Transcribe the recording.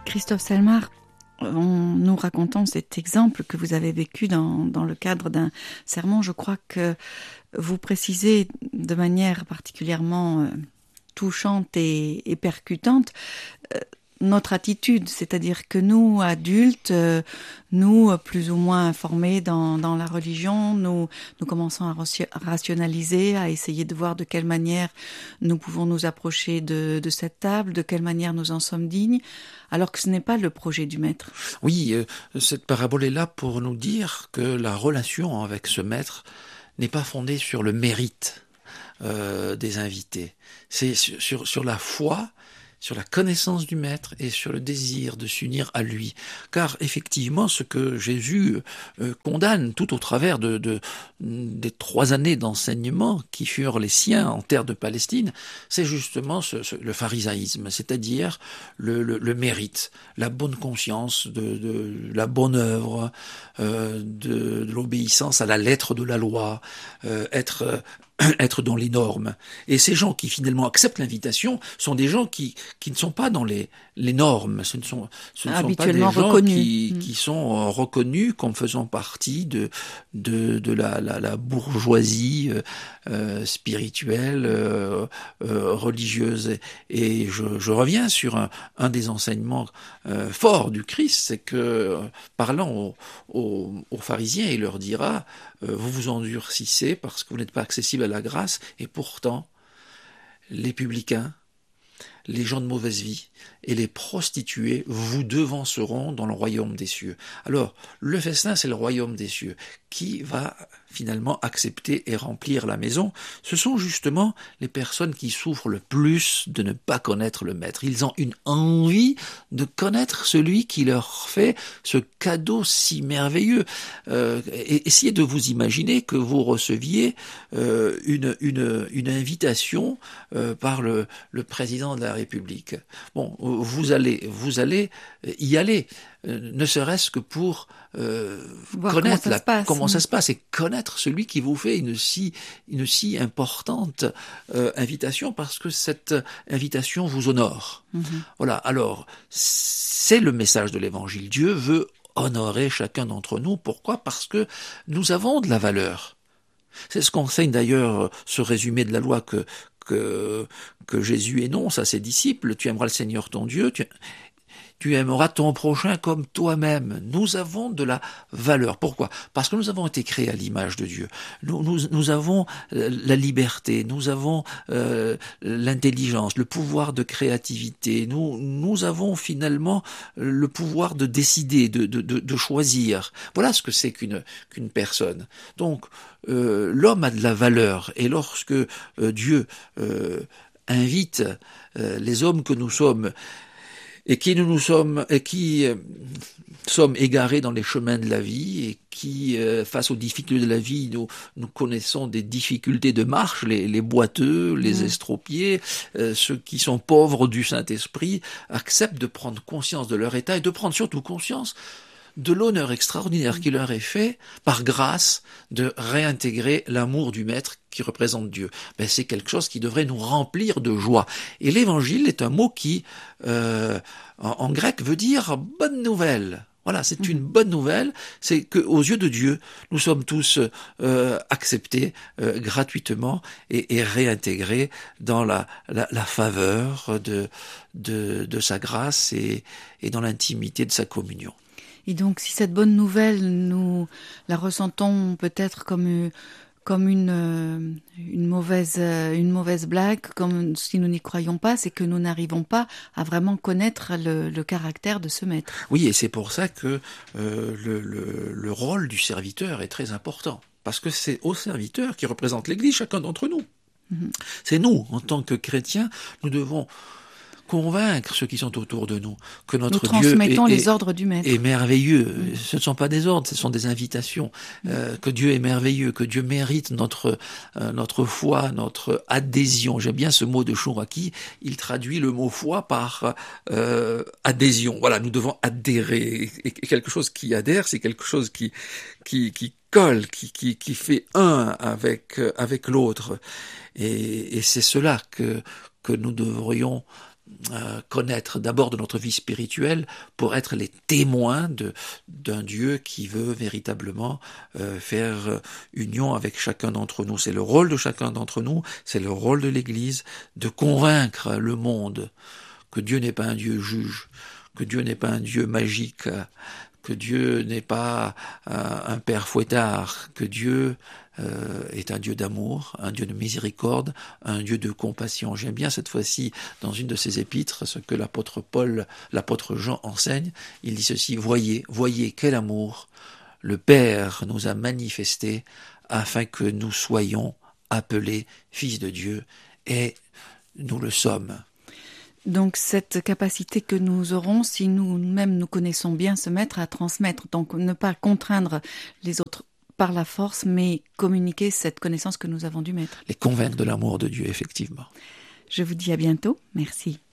Christophe Selmar, en nous racontant cet exemple que vous avez vécu dans le cadre d'un sermon, je crois que vous précisez de manière particulièrement touchante et percutante notre attitude, c'est-à-dire que nous, adultes, nous, plus ou moins informés dans la religion, nous commençons à rationaliser, à essayer de voir de quelle manière nous pouvons nous approcher de cette table, de quelle manière nous en sommes dignes, alors que ce n'est pas le projet du maître. Oui, cette parabole est là pour nous dire que la relation avec ce maître n'est pas fondée sur le mérite des invités. C'est sur la foi, sur la connaissance du maître et sur le désir de s'unir à lui. Car effectivement, ce que Jésus condamne tout au travers des 3 années d'enseignement qui furent les siens en terre de Palestine, c'est justement le pharisaïsme, c'est-à-dire le mérite, la bonne conscience, de la bonne œuvre, de l'obéissance à la lettre de la loi, être dans les normes. Et ces gens qui finalement acceptent l'invitation sont des gens qui ne sont pas dans les normes. Ce ne sont pas des gens qui sont reconnus comme faisant partie de la bourgeoisie spirituelle, religieuse. Et je reviens sur un des enseignements forts du Christ, c'est que parlant aux pharisiens, il leur dira vous vous endurcissez parce que vous n'êtes pas accessible à la grâce, et pourtant, les publicains, les gens de mauvaise vie et les prostituées vous devanceront dans le royaume des cieux. Alors, le festin, c'est le royaume des cieux. Qui va finalement accepter et remplir la maison? Ce sont justement les personnes qui souffrent le plus de ne pas connaître le maître. Ils ont une envie de connaître celui qui leur fait ce cadeau si merveilleux. Essayez de vous imaginer que vous receviez une invitation par le président de la République. Bon, vous allez y aller, ne serait-ce que pour connaître comment ça se passe et connaître celui qui vous fait une si importante invitation, parce que cette invitation vous honore. Voilà, alors c'est le message de l'Évangile. Dieu veut honorer chacun d'entre nous. Pourquoi? Parce que nous avons de la valeur. C'est ce qu'enseigne d'ailleurs ce résumé de la loi que Jésus énonce à ses disciples. Tu aimeras le Seigneur ton Dieu, tu aimeras ton prochain comme toi-même. Nous avons de la valeur. Pourquoi? Parce que nous avons été créés à l'image de Dieu. Nous avons la liberté, nous avons l'intelligence, le pouvoir de créativité. Nous avons finalement le pouvoir de décider, de choisir. Voilà ce que c'est qu'une personne. Donc, l'homme a de la valeur. Et lorsque Dieu invite les hommes que nous sommes, et qui sommes égarés dans les chemins de la vie, et qui, face aux difficultés de la vie, nous connaissons des difficultés de marche, les boiteux, les estropiés, ceux qui sont pauvres du Saint-Esprit, acceptent de prendre conscience de leur état et de prendre surtout conscience de l'honneur extraordinaire qui leur est fait, par grâce, de réintégrer l'amour du Maître qui représente Dieu. Ben, c'est quelque chose qui devrait nous remplir de joie. Et l'évangile est un mot qui, en grec, veut dire bonne nouvelle. Voilà, c'est une bonne nouvelle, c'est que aux yeux de Dieu, nous sommes tous acceptés gratuitement et réintégrés dans la faveur de sa grâce et dans l'intimité de sa communion. Et donc, si cette bonne nouvelle, nous la ressentons peut-être comme une mauvaise blague, comme si nous n'y croyons pas, c'est que nous n'arrivons pas à vraiment connaître le caractère de ce maître. Oui, et c'est pour ça que le rôle du serviteur est très important. Parce que c'est au serviteur qui représente l'Église, chacun d'entre nous. C'est nous, en tant que chrétiens, nous devons convaincre ceux qui sont autour de nous que notre Dieu transmettons les ordres du Maître. Est merveilleux. Ce ne sont pas des ordres, ce sont des invitations. Que Dieu est merveilleux, que Dieu mérite notre foi, notre adhésion. J'aime bien ce mot de Chouraki. Il traduit le mot foi par adhésion. Voilà, nous devons adhérer. Et quelque chose qui adhère, c'est quelque chose qui colle, qui fait un avec l'autre. Et c'est cela que nous devrions connaître d'abord de notre vie spirituelle pour être les témoins d'un Dieu qui veut véritablement faire union avec chacun d'entre nous. C'est le rôle de chacun d'entre nous, c'est le rôle de l'Église de convaincre le monde que Dieu n'est pas un Dieu juge, que Dieu n'est pas un Dieu magique, que Dieu n'est pas un père fouettard, que Dieu est un Dieu d'amour, un Dieu de miséricorde, un Dieu de compassion. J'aime bien cette fois-ci, dans une de ses épîtres, ce que l'apôtre Paul, l'apôtre Jean enseigne. Il dit ceci: voyez quel amour le Père nous a manifesté afin que nous soyons appelés fils de Dieu, et nous le sommes. Donc cette capacité que nous aurons, si nous-mêmes nous connaissons bien, se mettre à transmettre, donc ne pas contraindre les autres par la force, mais communiquer cette connaissance que nous avons dû mettre. Les convaincre de l'amour de Dieu, effectivement. Je vous dis à bientôt. Merci.